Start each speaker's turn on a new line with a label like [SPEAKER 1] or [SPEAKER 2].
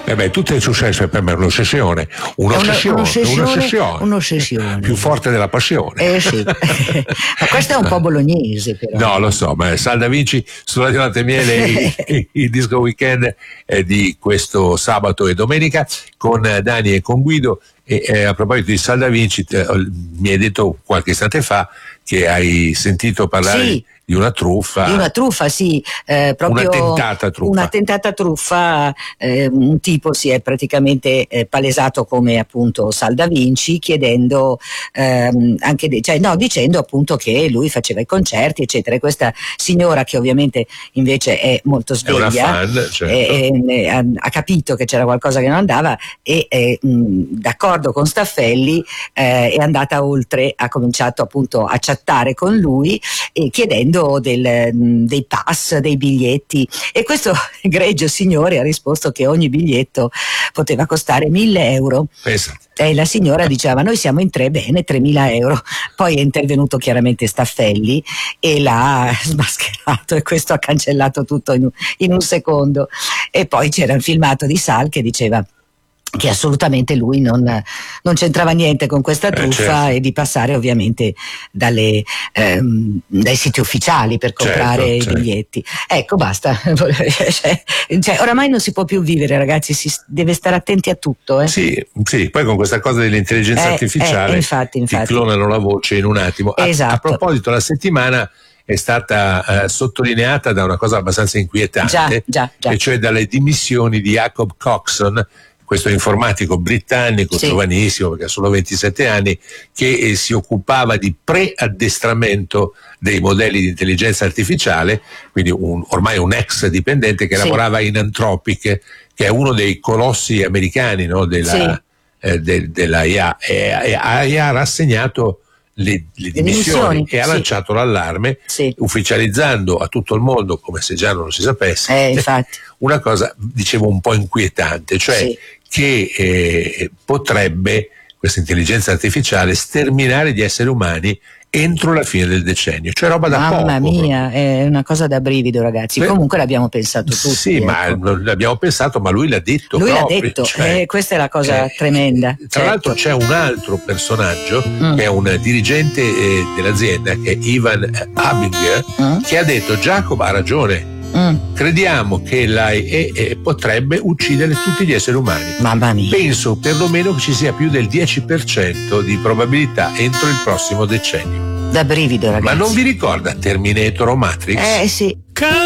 [SPEAKER 1] Tutto è successo per me, un'ossessione.
[SPEAKER 2] Un'ossessione.
[SPEAKER 1] Più forte della passione.
[SPEAKER 2] Sì. Ma questo è un po' bolognese, però.
[SPEAKER 1] No, lo so, ma Sal Da Vinci su Radio Latte Miele, il disco weekend di questo sabato e domenica con Dani e con Guido. E a proposito di Sal Da Vinci, mi hai detto qualche istante fa che hai sentito parlare di una truffa.
[SPEAKER 2] Di una truffa, sì, proprio una tentata truffa. Un tipo si è praticamente palesato come appunto Sal Da Vinci, chiedendo dicendo appunto che lui faceva i concerti, eccetera. E questa signora, che ovviamente invece è molto sveglia,
[SPEAKER 1] è una fan, certo.
[SPEAKER 2] ha capito che c'era qualcosa che non andava e d'accordo con Staffelli è andata oltre, ha cominciato appunto a chattare con lui e chiedendo dei pass, dei biglietti, e questo egregio signore ha risposto che ogni biglietto poteva costare 1.000 euro. E la signora diceva: noi siamo in 3, bene, 3.000 euro. Poi è intervenuto chiaramente Staffelli e l'ha smascherato, e questo ha cancellato tutto in un secondo. E poi c'era il filmato di Sal che diceva che assolutamente lui non c'entrava niente con questa truffa, certo. E di passare ovviamente dai siti ufficiali per comprare i biglietti. Ecco, basta. Cioè, oramai non si può più vivere, ragazzi, si deve stare attenti a tutto.
[SPEAKER 1] Sì, poi con questa cosa dell'intelligenza artificiale
[SPEAKER 2] infatti.
[SPEAKER 1] ti clonano la voce in un attimo.
[SPEAKER 2] Esatto.
[SPEAKER 1] A proposito, la settimana è stata sottolineata da una cosa abbastanza inquietante,
[SPEAKER 2] già.
[SPEAKER 1] e cioè dalle dimissioni di Jacob Coxon, questo informatico britannico, giovanissimo perché ha solo 27 anni, che si occupava di preaddestramento dei modelli di intelligenza artificiale, quindi ormai un ex dipendente che lavorava in Anthropic, che è uno dei colossi americani, no, della IA, e ha rassegnato le dimissioni e ha lanciato l'allarme, ufficializzando a tutto il mondo, come se già non lo si sapesse,
[SPEAKER 2] infatti.
[SPEAKER 1] Una cosa, dicevo, un po' inquietante, cioè che potrebbe questa intelligenza artificiale sterminare gli esseri umani entro la fine del decennio, cioè roba da poco.
[SPEAKER 2] Mamma mia, è una cosa da brivido, ragazzi. Comunque l'abbiamo pensato tutti.
[SPEAKER 1] Sì, ma l'abbiamo pensato, ma lui l'ha detto.
[SPEAKER 2] Lui
[SPEAKER 1] proprio,
[SPEAKER 2] l'ha detto,
[SPEAKER 1] cioè,
[SPEAKER 2] questa è la cosa tremenda.
[SPEAKER 1] Tra l'altro c'è un altro personaggio che è un dirigente dell'azienda, che è Ivan Abinger, che ha detto: Jacob ha ragione. Crediamo che l'AI potrebbe uccidere tutti gli esseri umani.
[SPEAKER 2] Mamma mia.
[SPEAKER 1] Penso perlomeno che ci sia più del 10% di probabilità entro il prossimo decennio.
[SPEAKER 2] Da brivido, ragazzi.
[SPEAKER 1] Ma non vi ricorda Terminator o Matrix?
[SPEAKER 2] Sì.